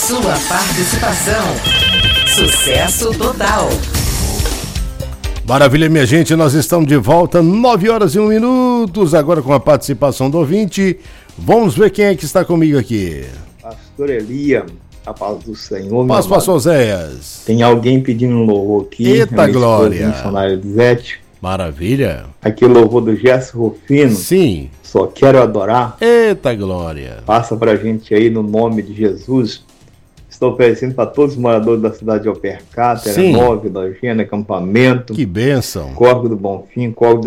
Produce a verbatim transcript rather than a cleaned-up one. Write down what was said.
Sua participação. Sucesso total. Maravilha, minha gente, nós estamos de volta, nove horas e um minutos, agora com a participação do ouvinte. Vamos ver quem é que está comigo aqui. Pastor Elia, a paz do Senhor. Paz, pastor Zéias. Tem alguém pedindo um louvor aqui. Eita, glória. Elisete. Maravilha. Aqui o louvor do Gerson Rufino. Sim. Só quero adorar. Eita, glória. Passa pra gente aí no nome de Jesus. Estou oferecendo para todos os moradores da cidade de Alpercata, Terenópolis, Logena, Acampamento. Que bênção. Córrego do Bonfim, Córrego